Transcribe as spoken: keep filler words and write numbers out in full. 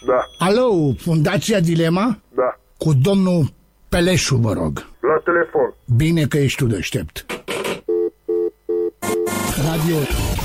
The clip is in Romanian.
Da. Alo, Fundația Dilema? Da. Cu domnul Peleșu, vă rog. La telefon. Bine că ești tu deștept. Radio